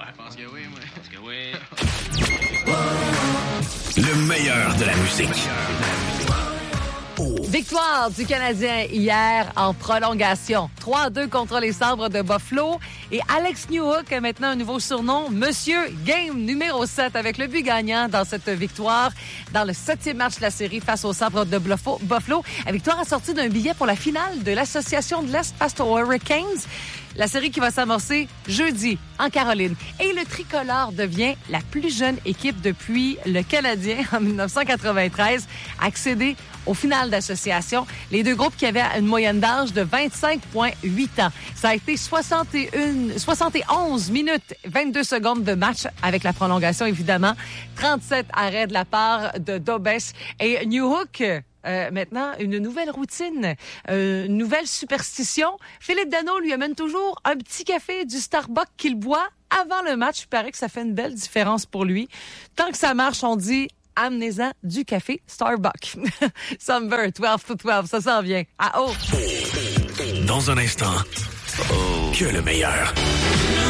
Je pense que oui, moi. Je pense que oui. Le meilleur de la musique. Victoire du Canadien hier en prolongation. 3-2 contre les Sabres de Buffalo. Et Alex Newhook a maintenant un nouveau surnom, Monsieur Game numéro 7, avec le but gagnant dans cette victoire dans le 7e match de la série face aux Sabres de Buffalo. La victoire assortie d'un billet pour la finale de l'Association de l'Est face aux Hurricanes. La série qui va s'amorcer jeudi en Caroline. Et le tricolore devient la plus jeune équipe depuis le Canadien en 1993 à accéder au final d'association. Les deux groupes qui avaient une moyenne d'âge de 25,8 ans. Ça a été 71 minutes, 22 secondes de match avec la prolongation, évidemment. 37 arrêts de la part de Dobes et Newhook. Maintenant, une nouvelle routine, une nouvelle superstition. Philippe Danault lui amène toujours un petit café du Starbucks qu'il boit avant le match. Il paraît que ça fait une belle différence pour lui. Tant que ça marche, on dit amenez-en du café Starbucks. Summer 12 to 12, ça s'en vient. Ah oh! Dans un instant, que le meilleur.